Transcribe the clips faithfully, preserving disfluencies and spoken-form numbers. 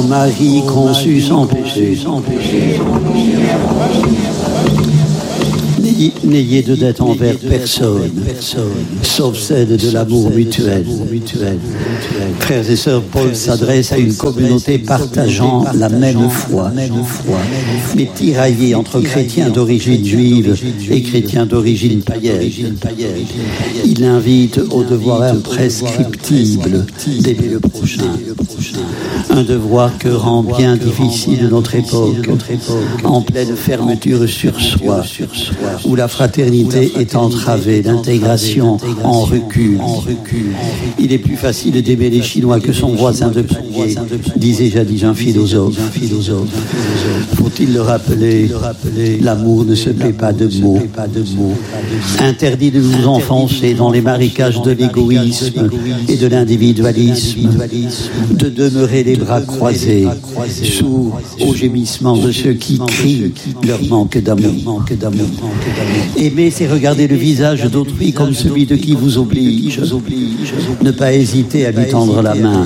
Marie conçue sans péché, sans péché. N'ayez, n'ayez de dette envers personne, sauf celle de l'amour mutuel. Frères et sœurs, Paul s'adresse à une communauté partageant la même foi, mais tiraillée entre chrétiens d'origine juive et chrétiens d'origine païenne. Il invite au devoir imprescriptible d'aimer le prochain. Un devoir que rend bien difficile notre époque, en pleine fermeture sur soi, où la fraternité est entravée, l'intégration en recul. Il est plus facile d'aimer les Chinois que son voisin de palier, disait jadis un philosophe. Faut-il le rappeler, l'amour ne se paie pas de mots. Interdit de nous enfoncer dans les marécages de l'égoïsme et de l'individualisme, de demeurer les bras croisés, sourds aux gémissements de ceux qui crient leur manque d'amour. Aimer, c'est regarder le visage d'autrui comme celui de qui vous oblige. Ne pas hésiter à lui tendre la main.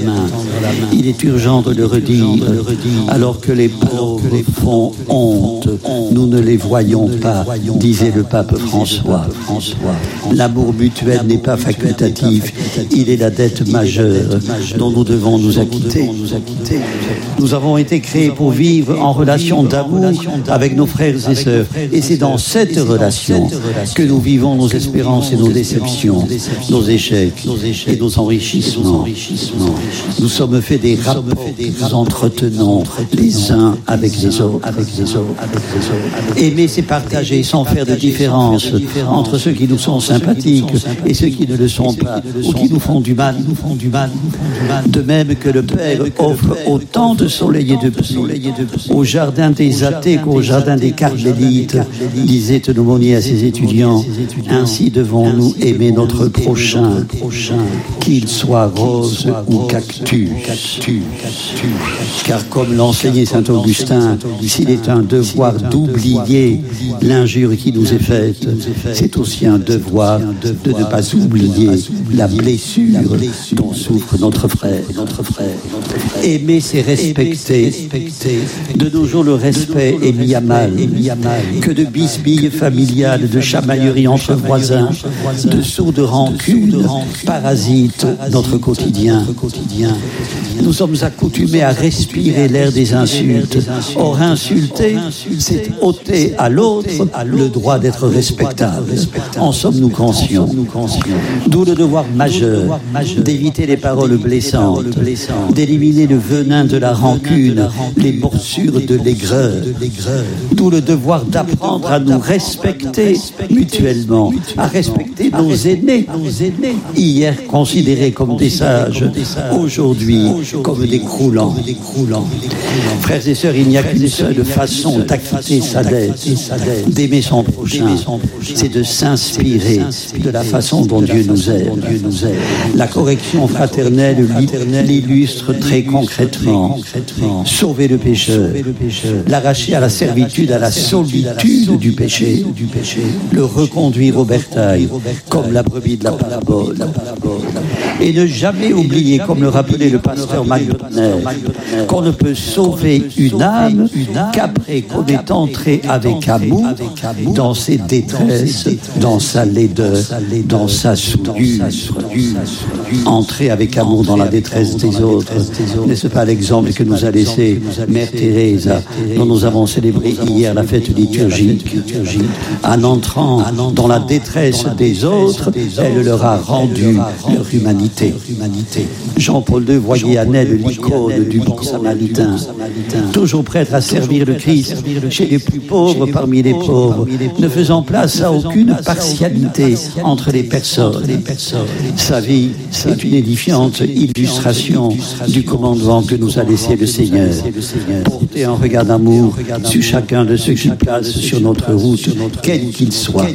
Il est urgent de le redire, alors que les pauvres font honte. Nous ne les voyons pas, disait le pape François. L'amour mutuel n'est pas facultatif, il est la dette majeure dont nous devons nous acquitter. Nous avons été créés pour vivre en relation d'amour avec nos frères et sœurs, et c'est dans cette relation que nous vivons nos espérances et nos déceptions, nos échecs et nos enrichissements. Nous sommes faits des rapports que nous entretenons les uns avec les autres. Aimer, c'est partager sans faire de différence entre ceux qui nous sont sympathiques et ceux qui ne le sont pas, ou qui nous font du mal. De même que le Père offre autant de soleil et de pluie au jardin des athées qu'au jardin des carmélites, disait un aumônier à ses étudiants. Ainsi devons-nous aimer notre prochain, qu'il soit rose ou cactus. Car comme l'enseignait saint Augustin, s'il est un devoir d'oublier l'injure qui nous est faite, c'est aussi un devoir de ne pas oublier la blessure dont souffre notre frère. Aimer, c'est respecter. De nos jours, le respect est mis à mal. Que de bisbilles familiales, de chamailleries entre voisins, de sourdes rancunes parasitent notre quotidien. Nous sommes accoutumés à respirer l'air des insultes. Or, insulter, c'est ôter à l'autre le droit d'être respectable. En sommes-nous conscients? D'où le devoir majeur d'éviter les paroles blessantes, d'éliminer le venin de la rancune, les morsures de l'aigreur. D'où le devoir d'apprendre à nous respecter mutuellement, à respecter nos aînés, hier considérés comme des sages, aujourd'hui comme des croulants. Frères et sœurs, il n'y a qu'une seule façon d'acquitter sa dette, d'aimer son prochain, c'est de s'inspirer de la façon dont Dieu nous aime. La correction fraternelle l'illustre très concrètement. Sauver le pécheur, l'arracher à la servitude, à la solitude du péché, le reconduire au bercail, comme la brebis de la parabole. Et ne jamais oublier, comme le rappelait le pasteur McDonnell, qu'on ne peut sauver une âme qu'après qu'on est entré avec amour dans ses détresses, dans sa laideur, dans sa souillure. Entrer avec amour dans la détresse des autres. N'est-ce pas l'exemple que nous a laissé Mère Teresa, dont nous avons célébré hier la fête liturgique? En entrant dans la détresse des autres, elle leur a rendu leur humanité. Jean-Paul deux voyait en elle l'icône du bon samaritain, toujours prêtre à servir le Christ chez les plus pauvres parmi les pauvres, ne faisant place à aucune partialité entre les personnes. Sa vie est une édifiante illustration du commandement que nous a laissé le Seigneur. Porter un regard d'amour sur chacun de ceux qui passent sur notre route. route, quel qu'il soit.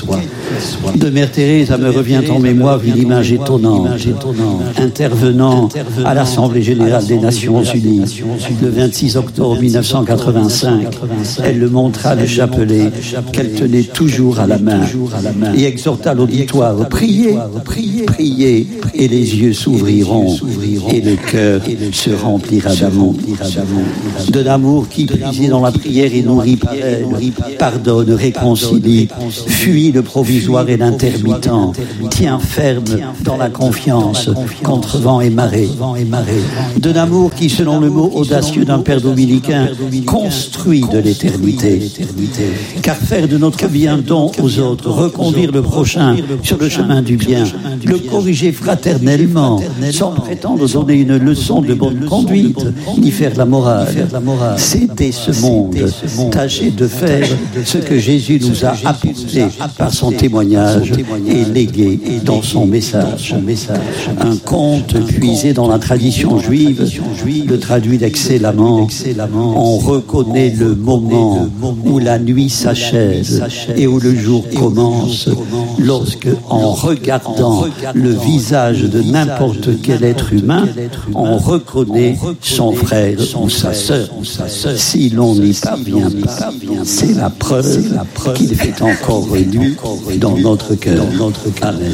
De Mère Thérèse me revient en mémoire une image étonnante, intervenant à l'Assemblée Générale des Nations Unies le vingt-six octobre mille neuf cent quatre-vingt-cinq. Elle le montra le chapelet qu'elle tenait toujours à la main et exhorta l'auditoire, priez, priez, priez, et les yeux s'ouvriront et le cœur se remplira d'amour. De l'amour qui, puisé dans la prière et nourri par elle, pardonne, réconcilie, fuit le provisoire et l'intermittent, tient ferme dans la confiance contre vent et marée. De l'amour qui, selon le mot audacieux d'un père dominicain, construit de l'éternité. Car faire de notre bien don aux autres, reconduire le prochain sur le chemin du bien, le corriger fraternellement, sans prétendre donner une leçon de bonne conduite, ni faire la morale, c'était ce monde, tâcher de faire ce que Jésus nous a apporté par son témoignage et légué dans son message. Un conte puisé dans la tradition juive le traduit excellemment. On reconnaît le moment où la nuit s'achève et où le jour commence, lorsque, en regardant le visage de n'importe quel être humain, on reconnaît son frère ou sa sœur. Si l'on n'y parvient pas, c'est la preuve qu'il fait encore nuit dans notre cœur. Amen.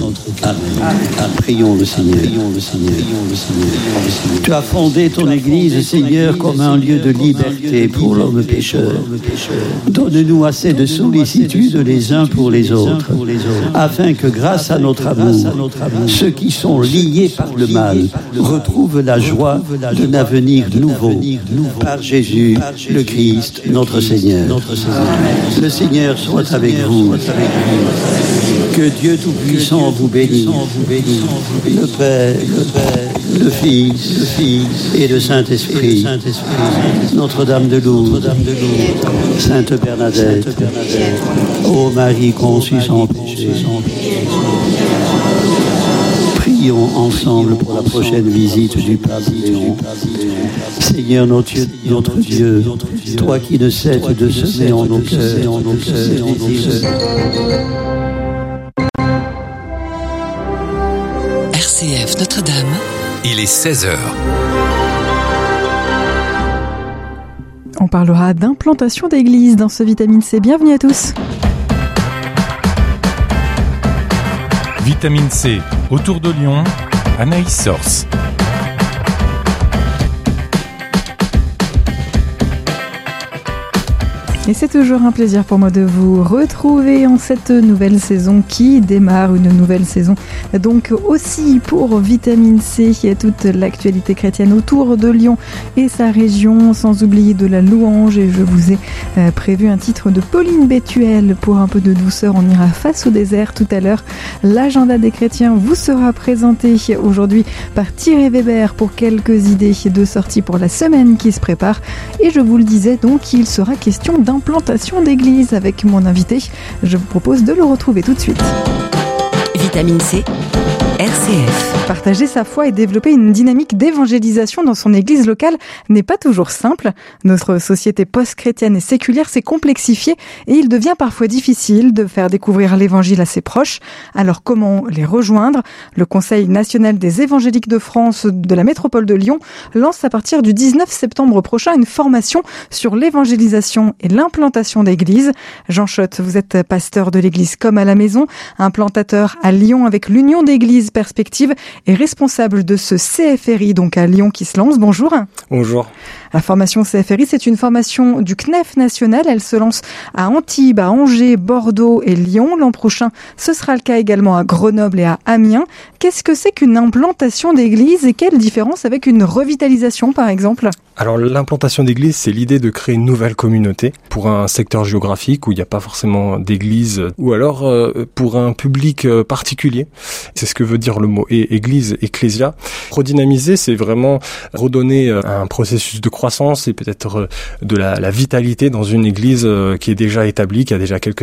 Prions le Seigneur. Tu as fondé ton Église, Seigneur, comme un lieu de liberté pour l'homme pécheur. Donne-nous assez de sollicitude les uns pour les autres, afin que grâce à notre amour, ceux qui sont liés par le mal retrouvent la joie d'un avenir nouveau par Jésus, le Christ, notre Seigneur. Le Seigneur soit avec vous. Que Dieu Tout-Puissant vous bénisse, le Père, le Père, le Fils, le Fils et le Saint-Esprit. Notre-Dame de Lourdes, Sainte Bernadette, ô Marie conçue sans péché. Prions ensemble pour la prochaine visite du Pape Léon. Seigneur notre Dieu, notre Dieu, toi qui ne cesses de semer en nos cœurs, en nos cœurs, en nos cœurs. R C F Notre-Dame. Il est seize heures. On parlera d'implantation d'église dans ce Vitamine C. Bienvenue à tous. Vitamine C, autour de Lyon, Anaïs Sors. Et c'est toujours un plaisir pour moi de vous retrouver en cette nouvelle saison qui démarre, une nouvelle saison donc aussi pour Vitamine C et toute l'actualité chrétienne autour de Lyon et sa région, sans oublier de la louange. Et je vous ai euh, prévu un titre de Pauline Bétuel pour un peu de douceur. On ira face au désert tout à l'heure. L'agenda des chrétiens vous sera présenté aujourd'hui par Thierry Weber pour quelques idées de sortie pour la semaine qui se prépare. Et je vous le disais donc, il sera question d'un implantation d'église avec mon invité. Je vous propose de le retrouver tout de suite. Vitamine C, R C F. Partager sa foi et développer une dynamique d'évangélisation dans son église locale n'est pas toujours simple. Notre société post-chrétienne et séculière s'est complexifiée et il devient parfois difficile de faire découvrir l'évangile à ses proches. Alors comment les rejoindre ? Le Conseil national des évangéliques de France de la métropole de Lyon lance à partir du dix-neuf septembre prochain une formation sur l'évangélisation et l'implantation d'églises. Jean Schott, vous êtes pasteur de l'église Comme à la Maison, implantateur à Lyon avec l'Union d'églises Perspective et responsable de ce C F R I, donc à Lyon, qui se lance. Bonjour. Bonjour. La formation C F R I, c'est une formation du C N E F national. Elle se lance à Antibes, à Angers, Bordeaux et Lyon. L'an prochain, ce sera le cas également à Grenoble et à Amiens. Qu'est-ce que c'est qu'une implantation d'église et quelle différence avec une revitalisation, par exemple ? Alors l'implantation d'église, c'est l'idée de créer une nouvelle communauté pour un secteur géographique où il n'y a pas forcément d'église, ou alors euh, pour un public euh, particulier. C'est ce que veut dire le mot église, ecclésia. Redynamiser, c'est vraiment redonner euh, un processus de croissance et peut-être euh, de la, la vitalité dans une église euh, qui est déjà établie, qui a déjà quelques années.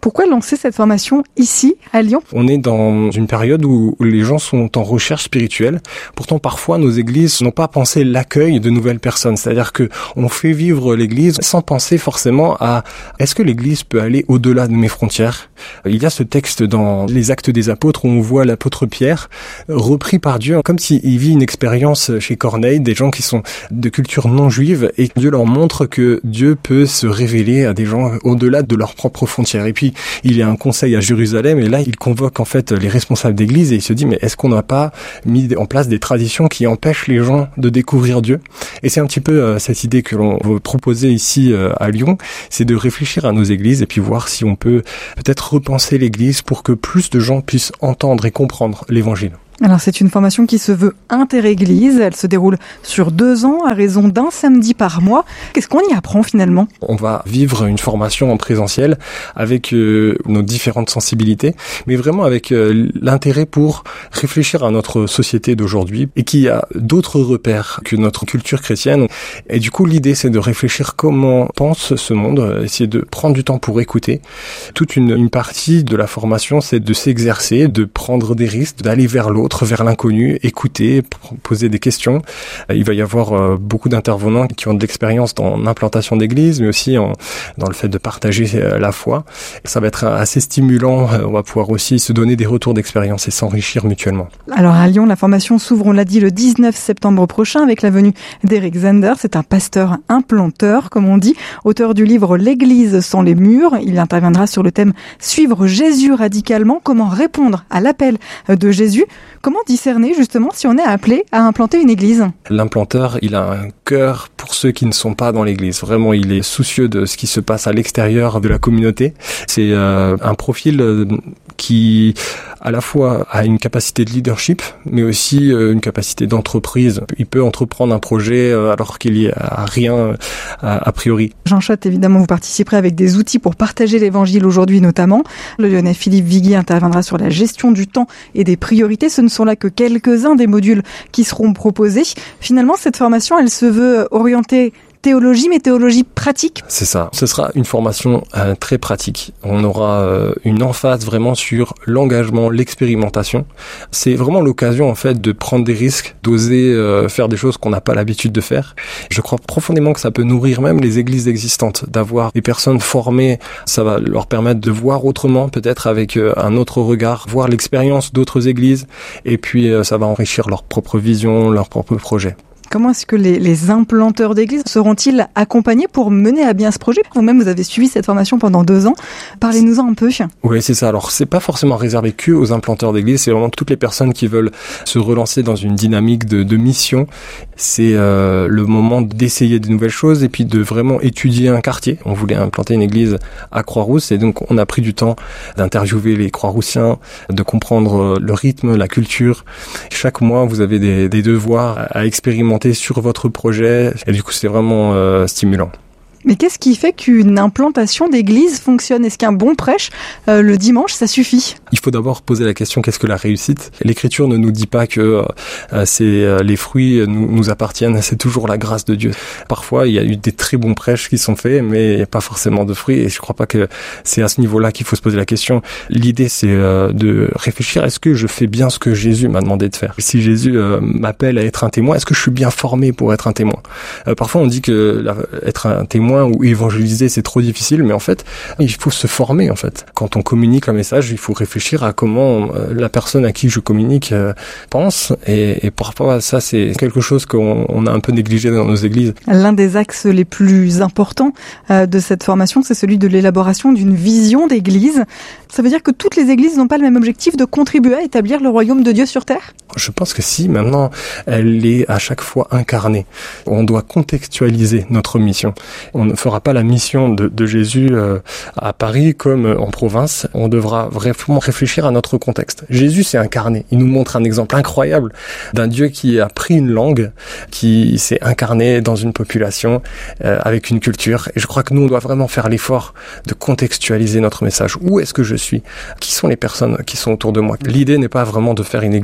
Pourquoi lancer cette formation ici, à Lyon ? On est dans une période où les gens sont en recherche spirituelle. Pourtant, parfois, nos églises n'ont pas pensé l'accueil de nouvelles personnes. C'est-à-dire que on fait vivre l'église sans penser forcément à est-ce que l'église peut aller au-delà de mes frontières ? Il y a ce texte dans les Actes des Apôtres où on voit l'apôtre Pierre repris par Dieu comme s'il vit une expérience chez Corneille, des gens qui sont de culture non juive, et Dieu leur montre que Dieu peut se révéler à des gens au-delà de leurs propres frontières. Et puis, il y a un conseil à Jérusalem, et là, il convoque en fait les responsables d'église, et il se dit, mais est-ce qu'on n'a pas mis en place des traditions qui empêchent les gens de découvrir Dieu ? Et c'est un petit peu euh, cette idée que l'on veut proposer ici euh, à Lyon, c'est de réfléchir à nos églises, et puis voir si on peut peut-être repenser l'église pour que plus de gens puissent entendre et comprendre l'évangile. Alors c'est une formation qui se veut inter-église, elle se déroule sur deux ans à raison d'un samedi par mois. Qu'est-ce qu'on y apprend finalement ? On va vivre une formation en présentiel avec euh, nos différentes sensibilités, mais vraiment avec euh, l'intérêt pour réfléchir à notre société d'aujourd'hui et qui a d'autres repères que notre culture chrétienne. Et du coup l'idée c'est de réfléchir comment pense ce monde, essayer de prendre du temps pour écouter. Toute une, une partie de la formation c'est de s'exercer, de prendre des risques, d'aller vers l'autre, vers l'inconnu, écouter, poser des questions. Il va y avoir euh, beaucoup d'intervenants qui ont de l'expérience dans l'implantation d'églises, mais aussi en, dans le fait de partager euh, la foi. Ça va être assez stimulant. On va pouvoir aussi se donner des retours d'expérience et s'enrichir mutuellement. Alors à Lyon, la formation s'ouvre, on l'a dit, le dix-neuf septembre prochain avec la venue d'Eric Zander. C'est un pasteur implanteur, comme on dit, auteur du livre L'Église sans les murs. Il interviendra sur le thème « Suivre Jésus radicalement », comment répondre à l'appel de Jésus. Comment discerner justement si on est appelé à implanter une église ? L'implanteur, il a un cœur pour ceux qui ne sont pas dans l'église. Vraiment, il est soucieux de ce qui se passe à l'extérieur de la communauté. C'est euh, un profil euh, qui, à la fois, a une capacité de leadership, mais aussi euh, une capacité d'entreprise. Il peut entreprendre un projet euh, alors qu'il n'y a rien euh, a, a priori. Jean Schott, évidemment, vous participerez avec des outils pour partager l'évangile aujourd'hui notamment. Le Lyonnais Philippe Vigui interviendra sur la gestion du temps et des priorités. Ce ne sont là que quelques-uns des modules qui seront proposés. Finalement, cette formation, elle se veut orientée théologie, mais théologie pratique. C'est ça. Ce sera une formation euh, très pratique. On aura euh, une emphase vraiment sur l'engagement, l'expérimentation. C'est vraiment l'occasion en fait de prendre des risques, d'oser euh, faire des choses qu'on n'a pas l'habitude de faire. Je crois profondément que ça peut nourrir même les églises existantes, d'avoir des personnes formées. Ça va leur permettre de voir autrement, peut-être avec euh, un autre regard, voir l'expérience d'autres églises, et puis euh, ça va enrichir leur propre vision, leur propre projet. Comment est-ce que les, les implanteurs d'églises seront-ils accompagnés pour mener à bien ce projet ? Vous-même, vous avez suivi cette formation pendant deux ans. Parlez-nous-en un peu. Oui, c'est ça. Alors, c'est pas forcément réservé que aux implanteurs d'églises. C'est vraiment toutes les personnes qui veulent se relancer dans une dynamique de, de mission. C'est euh, le moment d'essayer de nouvelles choses et puis de vraiment étudier un quartier. On voulait implanter une église à Croix-Rousse et donc on a pris du temps d'interviewer les Croix-Roussiens, de comprendre le rythme, la culture. Chaque mois, vous avez des, des devoirs à expérimenter sur votre projet et du coup c'est vraiment euh, stimulant. Mais qu'est-ce qui fait qu'une implantation d'église fonctionne ? Est-ce qu'un bon prêche euh, le dimanche, ça suffit ? Il faut d'abord poser la question, qu'est-ce que la réussite ? L'Écriture ne nous dit pas que euh, c'est, euh, les fruits nous, nous appartiennent, c'est toujours la grâce de Dieu. Parfois, il y a eu des très bons prêches qui sont faits, mais il n'y a pas forcément de fruits, et je ne crois pas que c'est à ce niveau-là qu'il faut se poser la question. L'idée, c'est euh, de réfléchir, est-ce que je fais bien ce que Jésus m'a demandé de faire ? Si Jésus euh, m'appelle à être un témoin, est-ce que je suis bien formé pour être un témoin ? euh, Parfois, on dit que la, être un témoin ou évangéliser c'est trop difficile, mais en fait il faut se former en fait. Quand on communique un message, il faut réfléchir à comment la personne à qui je communique euh, pense et, et parfois ça c'est quelque chose qu'on on a un peu négligé dans nos églises. L'un des axes les plus importants euh, de cette formation, c'est celui de l'élaboration d'une vision d'église. Ça veut dire que toutes les églises n'ont pas le même objectif de contribuer à établir le royaume de Dieu sur terre ? Je pense que si, maintenant elle est à chaque fois incarnée. On doit contextualiser notre mission. On ne fera pas la mission de, de Jésus euh, à Paris comme en province. On devra vraiment réfléchir à notre contexte. Jésus s'est incarné. Il nous montre un exemple incroyable d'un Dieu qui a pris une langue, qui s'est incarné dans une population euh, avec une culture. Et je crois que nous, on doit vraiment faire l'effort de contextualiser notre message. Où est-ce que je suis ? Qui sont les personnes qui sont autour de moi ? L'idée n'est pas vraiment de faire une église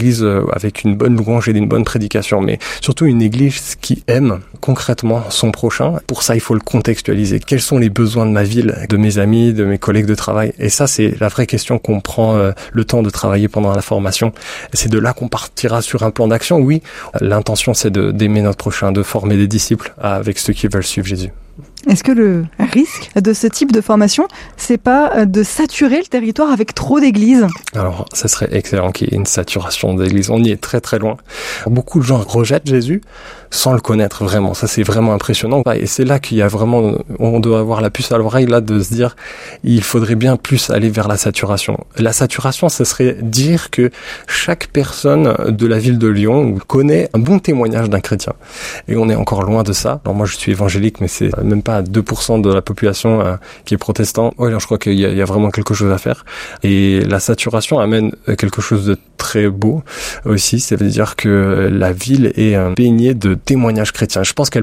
avec une bonne louange et une bonne prédication, mais surtout une église qui aime concrètement son prochain. Pour ça, il faut le contextualiser. Quels sont les besoins de ma ville, de mes amis, de mes collègues de travail? Et ça, c'est la vraie question qu'on prend euh, le temps de travailler pendant la formation. C'est de là qu'on partira sur un plan d'action. Oui, l'intention, c'est de, d'aimer notre prochain, de former des disciples avec ceux qui veulent suivre Jésus. Est-ce que le risque de ce type de formation, c'est pas de saturer le territoire avec trop d'églises? Alors, ça serait excellent qu'il y ait une saturation d'églises. On y est très très loin. Beaucoup de gens rejettent Jésus sans le connaître vraiment. Ça, c'est vraiment impressionnant. Et c'est là qu'il y a vraiment, on doit avoir la puce à l'oreille là de se dire, il faudrait bien plus aller vers la saturation. La saturation, ce serait dire que chaque personne de la ville de Lyon connaît un bon témoignage d'un chrétien. Et on est encore loin de ça. Alors moi, je suis évangélique, mais c'est même pas deux pour cent de la population euh, qui est protestant. Ouais, alors je crois qu'il y a, il y a vraiment quelque chose à faire. Et la saturation amène quelque chose de très beau aussi. Ça veut dire que la ville est euh, baignée de témoignages chrétiens. Je pense qu'elle